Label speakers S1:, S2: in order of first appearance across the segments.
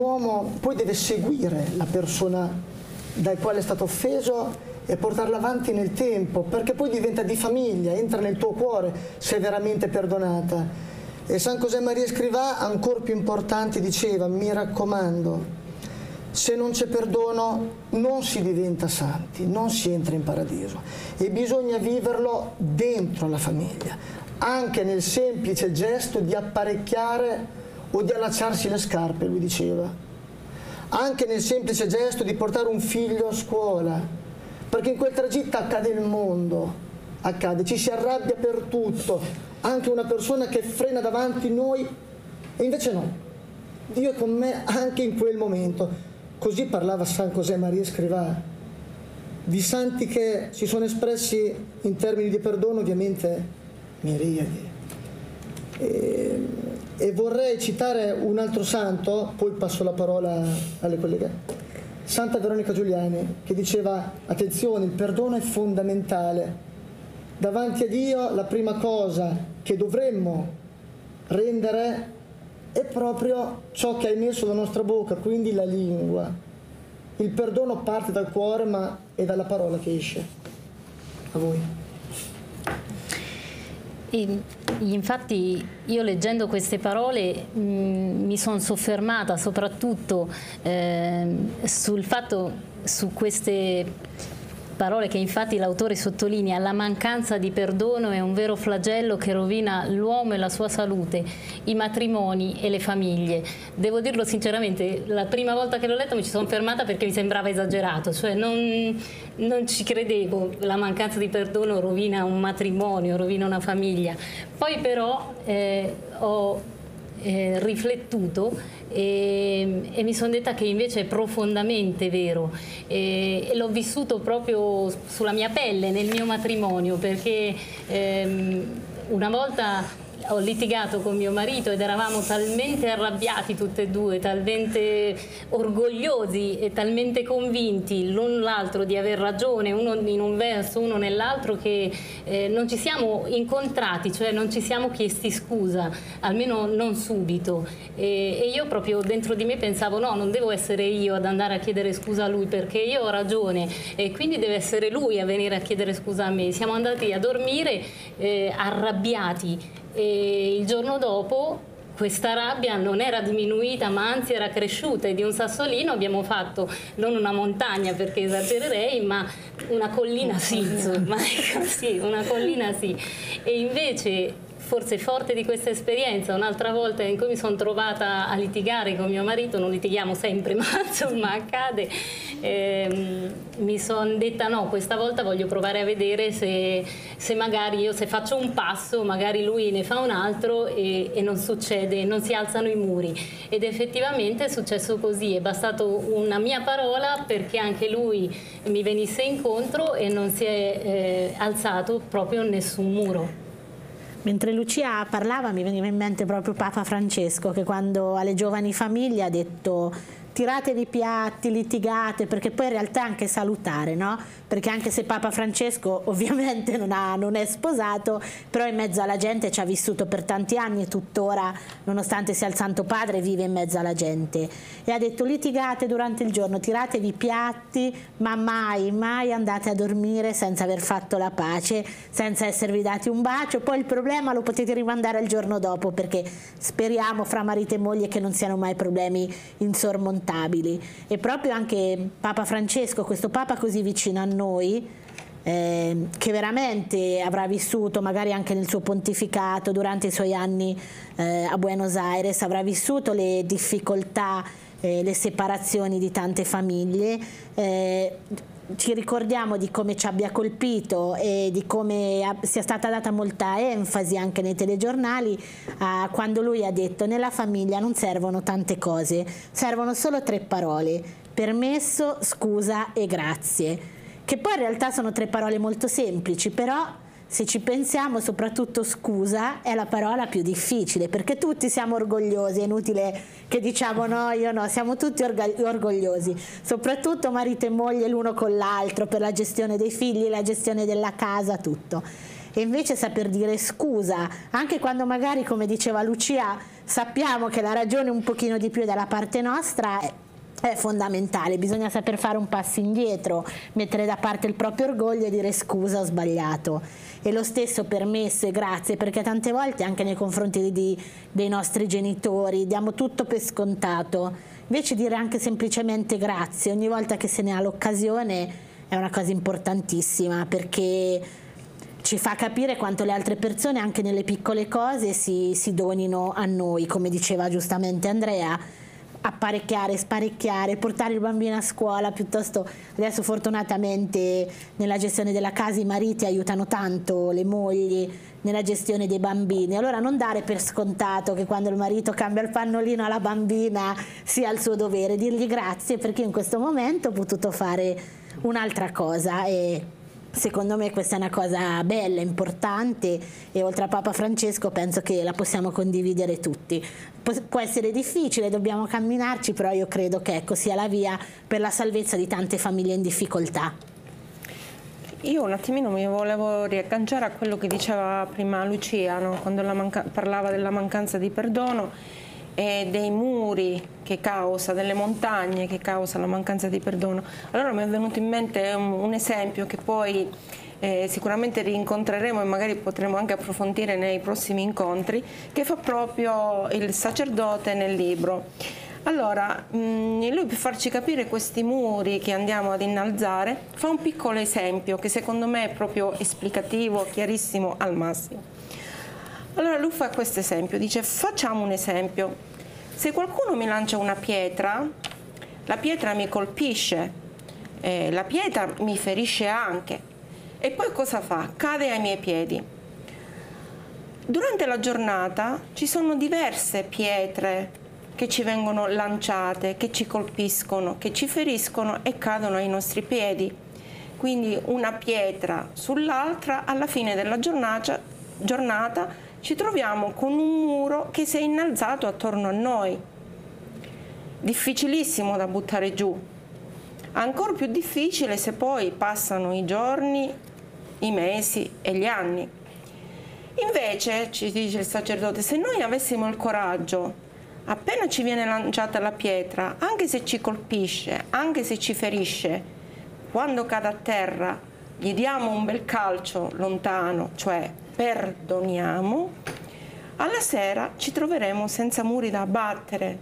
S1: L'uomo poi deve seguire la persona dal quale è stato offeso e portarla avanti nel tempo, perché poi diventa di famiglia, entra nel tuo cuore se è veramente perdonata. E San José Maria Escrivá, ancora più importante, diceva: mi raccomando, se non c'è perdono non si diventa santi, non si entra in paradiso, e bisogna viverlo dentro la famiglia, anche nel semplice gesto di apparecchiare o di allacciarsi le scarpe, lui diceva, anche nel semplice gesto di portare un figlio a scuola, perché in quel tragitto accade il mondo, accade, ci si arrabbia per tutto, anche una persona che frena davanti noi, e invece no, Dio è con me anche in quel momento. Così parlava San José Maria Escrivá. Di santi che si sono espressi in termini di perdono, ovviamente miriadi. E vorrei citare un altro santo, poi passo la parola alle colleghe. Santa Veronica Giuliani, che diceva: attenzione, il perdono è fondamentale. Davanti a Dio la prima cosa che dovremmo rendere è proprio ciò che hai messo la nostra bocca, quindi la lingua. Il perdono parte dal cuore, ma è dalla parola che esce. A voi.
S2: Infatti io leggendo queste parole mi sono soffermata soprattutto sul fatto, su queste parole che infatti l'autore sottolinea: la mancanza di perdono è un vero flagello che rovina l'uomo e la sua salute, i matrimoni e le famiglie. Devo dirlo sinceramente, la prima volta che l'ho letto mi ci sono fermata perché mi sembrava esagerato, cioè non ci credevo, la mancanza di perdono rovina un matrimonio, rovina una famiglia. Poi però ho riflettuto e mi sono detta che invece è profondamente vero, e l'ho vissuto proprio sulla mia pelle nel mio matrimonio, perché una volta ho litigato con mio marito ed eravamo talmente arrabbiati tutte e due, talmente orgogliosi e talmente convinti l'un l'altro di aver ragione, uno in un verso, uno nell'altro, che non ci siamo incontrati, cioè non ci siamo chiesti scusa, almeno non subito. E io proprio dentro di me pensavo: no, non devo essere io ad andare a chiedere scusa a lui, perché io ho ragione, e quindi deve essere lui a venire a chiedere scusa a me. Siamo andati a dormire arrabbiati, e il giorno dopo questa rabbia non era diminuita, ma anzi era cresciuta, e di un sassolino abbiamo fatto non una montagna, perché esagererei, ma una collina sì, insomma, ecco, sì, una collina sì. E invece, forse forte di questa esperienza, un'altra volta in cui mi sono trovata a litigare con mio marito, non litighiamo sempre, ma insomma accade, mi sono detta: no, questa volta voglio provare a vedere se magari io, se faccio un passo, magari lui ne fa un altro e non succede, non si alzano i muri. Ed effettivamente è successo così, è bastato una mia parola perché anche lui mi venisse incontro e non si è alzato proprio nessun muro.
S3: Mentre Lucia parlava mi veniva in mente proprio Papa Francesco, che quando alle giovani famiglie ha detto: tiratevi i piatti, litigate, perché poi in realtà è anche salutare, no? Perché anche se Papa Francesco ovviamente non è sposato, però in mezzo alla gente ci ha vissuto per tanti anni e tuttora, nonostante sia il Santo Padre, vive in mezzo alla gente. E ha detto: litigate durante il giorno, tiratevi i piatti, ma mai andate a dormire senza aver fatto la pace, senza esservi dati un bacio. Poi il problema lo potete rimandare al giorno dopo, perché speriamo fra marito e moglie che non siano mai problemi insormontabili. E proprio anche Papa Francesco, questo Papa così vicino a noi, che veramente avrà vissuto magari anche nel suo pontificato, durante i suoi anni a Buenos Aires, avrà vissuto le difficoltà, le separazioni di tante famiglie. Ci ricordiamo di come ci abbia colpito e di come sia stata data molta enfasi anche nei telegiornali quando lui ha detto: nella famiglia non servono tante cose, servono solo 3 parole: permesso, scusa e grazie, che poi in realtà sono 3 parole molto semplici, però se ci pensiamo, soprattutto scusa è la parola più difficile, perché tutti siamo orgogliosi, è inutile che diciamo no, io no, siamo tutti orgogliosi, soprattutto marito e moglie l'uno con l'altro, per la gestione dei figli, la gestione della casa, tutto. E invece saper dire scusa, anche quando magari, come diceva Lucia, sappiamo che la ragione un pochino di più dalla parte nostra è fondamentale, bisogna saper fare un passo indietro, mettere da parte il proprio orgoglio e dire scusa, ho sbagliato. E lo stesso permesso e grazie, perché tante volte anche nei confronti dei nostri genitori diamo tutto per scontato, invece dire anche semplicemente grazie ogni volta che se ne ha l'occasione è una cosa importantissima, perché ci fa capire quanto le altre persone anche nelle piccole cose si donino a noi, come diceva giustamente Andrea, apparecchiare, sparecchiare, portare il bambino a scuola, piuttosto adesso fortunatamente nella gestione della casa i mariti aiutano tanto le mogli nella gestione dei bambini, allora non dare per scontato che quando il marito cambia il pannolino alla bambina sia il suo dovere, dirgli grazie perché in questo momento ho potuto fare un'altra cosa. E secondo me questa è una cosa bella, importante, e oltre a Papa Francesco penso che la possiamo condividere tutti. Può essere difficile, dobbiamo camminarci, però io credo che ecco sia la via per la salvezza di tante famiglie in difficoltà.
S4: Io un attimino mi volevo riagganciare a quello che diceva prima Lucia, no? Quando parlava della mancanza di perdono e dei muri che causa, delle montagne che causa la mancanza di perdono. Allora mi è venuto in mente un esempio che poi sicuramente rincontreremo e magari potremo anche approfondire nei prossimi incontri, che fa proprio il sacerdote nel libro. Allora, lui per farci capire questi muri che andiamo ad innalzare fa un piccolo esempio che secondo me è proprio esplicativo, chiarissimo al massimo. Allora lui fa questo esempio, dice: facciamo un esempio, se qualcuno mi lancia una pietra, la pietra mi colpisce, la pietra mi ferisce anche, e poi cosa fa? Cade ai miei piedi. Durante la giornata ci sono diverse pietre che ci vengono lanciate, che ci colpiscono, che ci feriscono e cadono ai nostri piedi. Quindi una pietra sull'altra, alla fine della giornata ci troviamo con un muro che si è innalzato attorno a noi. Difficilissimo da buttare giù. Ancora più difficile se poi passano i giorni, i mesi e gli anni. Invece, ci dice il sacerdote, se noi avessimo il coraggio, appena ci viene lanciata la pietra, anche se ci colpisce, anche se ci ferisce, quando cade a terra gli diamo un bel calcio lontano, cioè perdoniamo, alla sera ci troveremo senza muri da abbattere.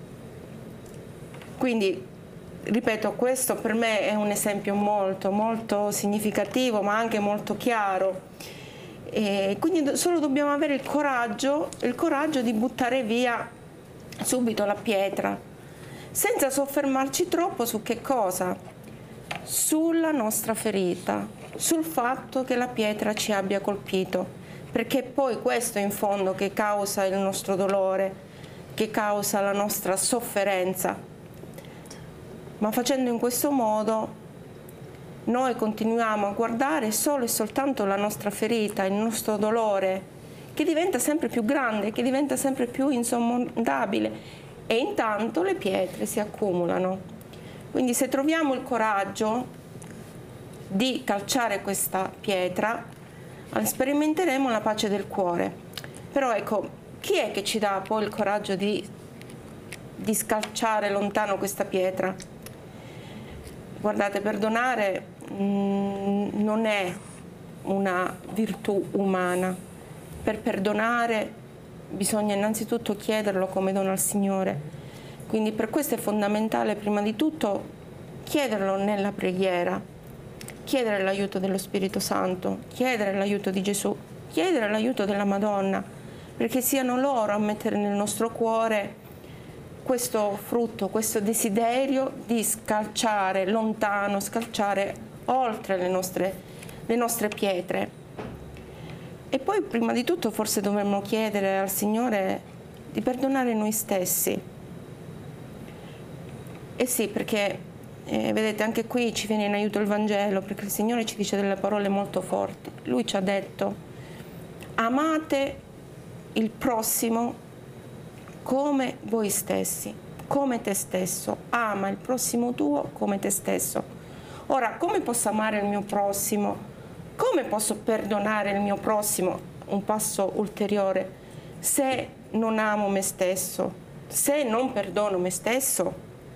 S4: Quindi, ripeto, questo per me è un esempio molto, molto significativo, ma anche molto chiaro. E quindi solo dobbiamo avere il coraggio di buttare via subito la pietra, senza soffermarci troppo su che cosa? Sulla nostra ferita, sul fatto che la pietra ci abbia colpito, perché poi questo in fondo che causa il nostro dolore, che causa la nostra sofferenza. Ma facendo in questo modo noi continuiamo a guardare solo e soltanto la nostra ferita, il nostro dolore, che diventa sempre più grande, che diventa sempre più insormontabile, e intanto le pietre si accumulano. Quindi se troviamo il coraggio di calciare questa pietra, sperimenteremo la pace del cuore. Però ecco, chi è che ci dà poi il coraggio di scalciare lontano questa pietra? Guardate, perdonare non è una virtù umana. Per perdonare bisogna innanzitutto chiederlo come dono al Signore. Quindi per questo è fondamentale prima di tutto chiederlo nella preghiera, chiedere l'aiuto dello Spirito Santo, chiedere l'aiuto di Gesù, chiedere l'aiuto della Madonna, perché siano loro a mettere nel nostro cuore questo frutto, questo desiderio di scalciare lontano, scalciare oltre le nostre pietre. E poi prima di tutto forse dovremmo chiedere al Signore di perdonare noi stessi. Eh sì, perché vedete, anche qui ci viene in aiuto il Vangelo, perché il Signore ci dice delle parole molto forti. Lui ci ha detto: amate il prossimo come voi stessi, come te stesso. Ama il prossimo tuo come te stesso. Ora, come posso amare il mio prossimo? Come posso perdonare il mio prossimo? Un passo ulteriore. Se non amo me stesso, se non perdono me stesso,